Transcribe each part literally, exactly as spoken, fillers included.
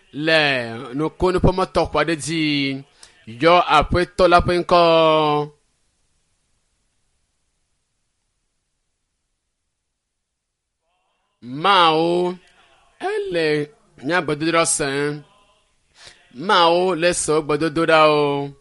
le no kono pomo tokwa de ji yo apwe tola penko mao ele nya gbododro san mao le so gbodododa o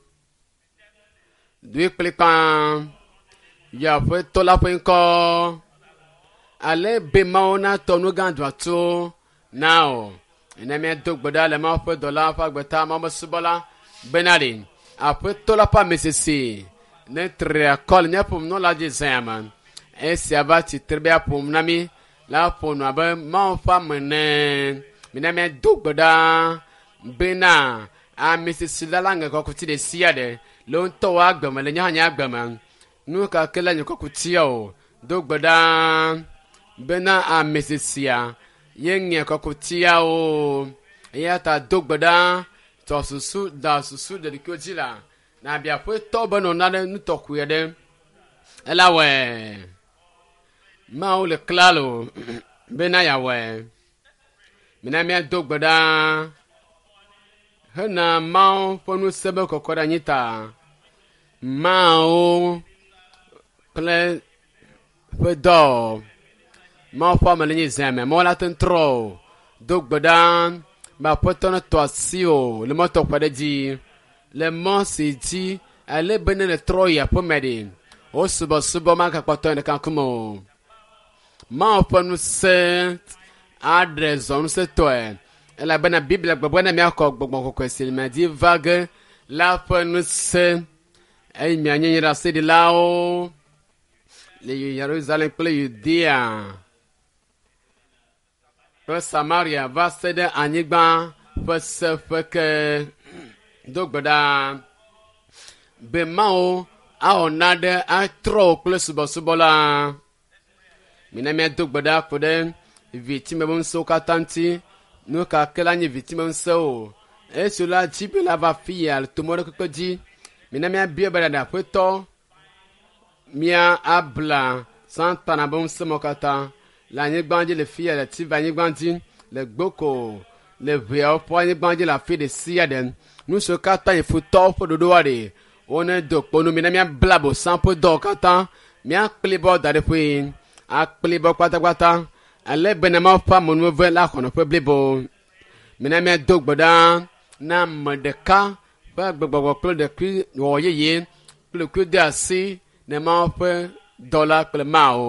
dwi klipan yo apwe tola penko ale be mao na tonu gandwa to now enemi dog bodale ma pe dola fa gbeta ma masubola benali apwe tola pa mesesi ne tre kol nya pum no la je zaman e si abati trebe pum nami la ponu aba ma fa mene minemi dog boda bena a mesesi la langa ko kuti de siade lo nto wa gbama le nya nya gbama nu ka kala nya ko kuti o dog boda bena a mesesia yenye kwa kutia o yata dogbada to susu da susu de kojila na bia fo to bono na nu to kuyede elawe ma o le klalo bena ya we mina me dogbada hana ma fo nu sebe kokoda nyita ma o kle fo do ma fa malinyi zeme mo la tentro dog badan ma potona to asio le moto kwade ji le mo si ji ale benene troya pomedi o subo subo ma ka potona kan kumo ma fa nu se adres on se to e la bena bible gbogbo na mi akọ gbogbo kokko sil ma di vague la fa nu se ay mi anyira se di lao le Jerusalem ple Judea Pe Samaria va céder anigba pe se fe que dogbada be mao a onade a tro kle subo subola mina me dogbada kode victime bon so katanti no ka kela ni victime so e cela jibe la va fiel tomoro ko di mina me bia bada peto mia abla santana bon se mokata la nye gbandi le fille la ti va nye gbandi le gboko le via po nye gbandi la fille de siaden nous se kata il faut top de doare on est do pono mina mia blabo sans po do kata mia klibo da de puis a klibo kwata kwata ale benema pa mon ve la kono pe blebo mina mia do gboda na modeka pa gbogbo klo de kri wo yeye klo klo de asi ne ma pe dollar kle mao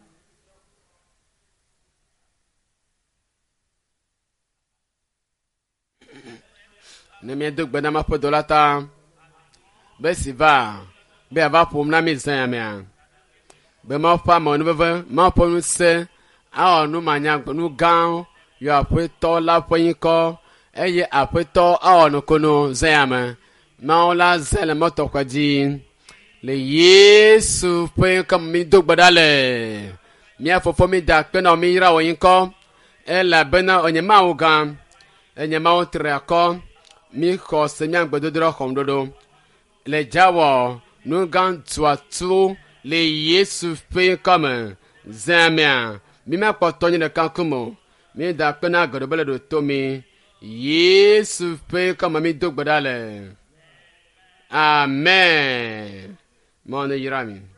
ne mi dog bana ma po dolata be si va be ava pom na mi zan ya be ma fa mo no be ma po nu se a onu manya nu gan yo apeto la po yin ko eye apeto a onu kono zan ya ma la zele mo to kwaji le Yesu pe kam mi dog badale mi afofo mi da pe na mi ra wo yin ko e la bena onye ma wo gan enye ma wo tre akọ mi ko senyang gbododro khomdodo le jawo nu gan tuatu le Yesu pe comme zamia mi ma potonye de kankumo mi da pena godobele do tomi Yesu pe comme mi dogbadale amen mon yirami